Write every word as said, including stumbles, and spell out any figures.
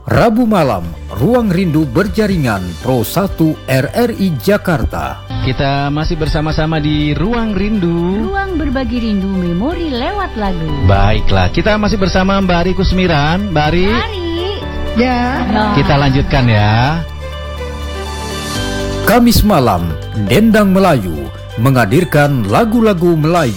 Rabu malam, Ruang Rindu Berjaringan Pro satu R R I Jakarta. Kita masih bersama-sama di Ruang Rindu. Ruang berbagi rindu memori lewat lagu. Baiklah, kita masih bersama Mbak Ari Kusmiran. Mbak Ari, Ari. Ya. Nah. kita lanjutkan ya. Kamis malam, Dendang Melayu menghadirkan lagu-lagu Melayu.